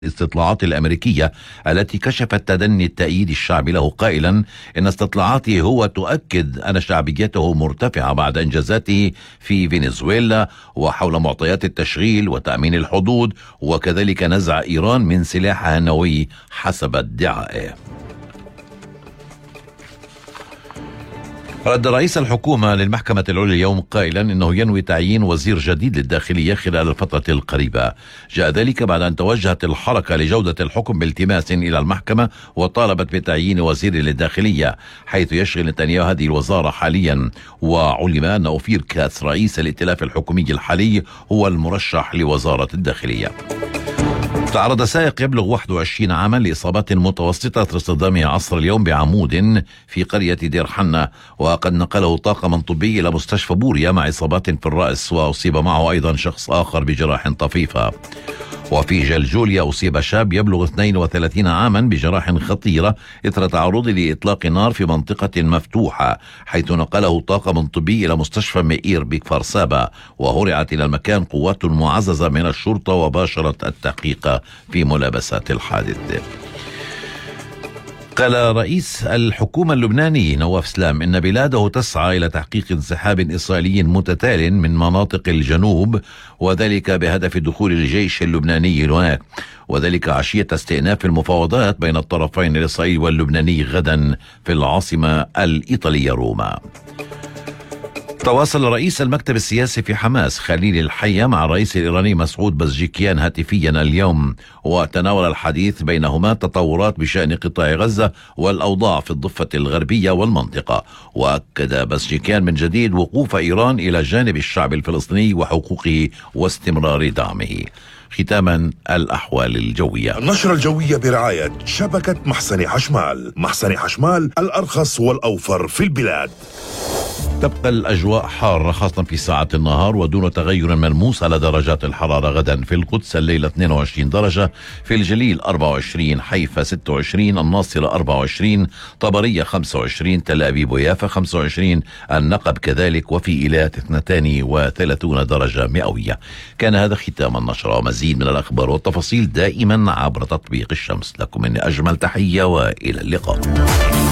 الاستطلاعات الأمريكية التي كشفت تدني التأييد الشعبي له، قائلا إن استطلاعاته هو تؤكد أن شعبيته مرتفعة بعد إنجازاته في فنزويلا وحول معطيات التشغيل وتأمين الحدود وكذلك نزع إيران من سلاحها النووي حسب ادعائه. رد رئيس الحكومة للمحكمة العليا اليوم قائلا إنه ينوي تعيين وزير جديد للداخلية خلال الفترة القريبة. جاء ذلك بعد أن توجهت الحركة لجودة الحكم بالتماس إلى المحكمة وطالبت بتعيين وزير للداخلية، حيث يشغل نتنياهو هذه الوزارة حاليا. وعلم أن أوفير كاتس رئيس الائتلاف الحكومي الحالي هو المرشح لوزارة الداخلية. تعرض سائق يبلغ 21 عاما لإصابات متوسطة اصطدامه عصر اليوم بعمود في قرية دير حنة، وقد نقله طاقم طبي إلى مستشفى بوريا مع إصابات في الرأس، وأصيب معه أيضا شخص آخر بجراح طفيفة. وفي جلجوليا أصيب شاب يبلغ 32 عاما بجراح خطيرة إثر تعرضه لإطلاق نار في منطقة مفتوحة، حيث نقله طاقم طبي إلى مستشفى مئير بكفر سابا، وهرعت إلى المكان قوات معززة من الشرطة وباشرت التحقيق في ملابسات الحادث. قال رئيس الحكومة اللبناني نواف سلام إن بلاده تسعى إلى تحقيق انسحاب إسرائيلي متتال من مناطق الجنوب، وذلك بهدف دخول الجيش اللبناني هناك، وذلك عشية استئناف المفاوضات بين الطرفين الإسرائيلي واللبناني غدا في العاصمة الإيطالية روما. تواصل رئيس المكتب السياسي في حماس خليل الحية مع الرئيس الإيراني مسعود بزجيكيان هاتفيا اليوم، وتناول الحديث بينهما تطورات بشأن قطاع غزة والأوضاع في الضفة الغربية والمنطقة. وأكد بزجيكيان من جديد وقوف إيران إلى جانب الشعب الفلسطيني وحقوقه واستمرار دعمه. ختاما الأحوال الجوية. النشرة الجوية برعاية شبكة محسن حشمال. محسن حشمال الأرخص والأوفر في البلاد. تبقى الأجواء حارة خاصة في ساعات النهار ودون تغير ملموس على درجات الحرارة. غدا في القدس الليلة 22 درجة، في الجليل 24، حيفا 26، الناصرة 24، طبرية 25، تل أبيب ويافا 25، النقب كذلك، وفي إيلات 32 درجة مئوية. كان هذا ختام النشرة، ومزيد من الأخبار والتفاصيل دائما عبر تطبيق الشمس. لكم مني أجمل تحية وإلى اللقاء.